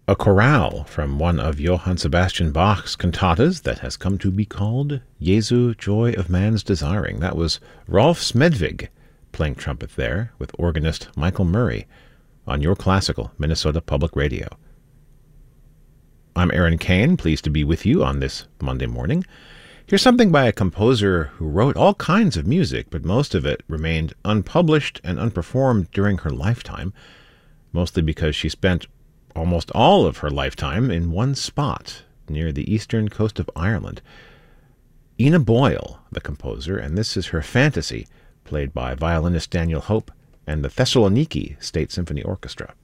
A chorale from one of Johann Sebastian Bach's cantatas that has come to be called Jesu, Joy of Man's Desiring. That was Rolf Smedvig playing trumpet there with organist Michael Murray on Your Classical Minnesota Public Radio. I'm Aaron Kane, pleased to be with you on this Monday morning. Here's something by a composer who wrote all kinds of music, but most of it remained unpublished and unperformed during her lifetime, mostly because she spent almost all of her lifetime in one spot near the eastern coast of Ireland. Ina Boyle, the composer, and this is her Fantasy, played by violinist Daniel Hope and the Thessaloniki State Symphony Orchestra.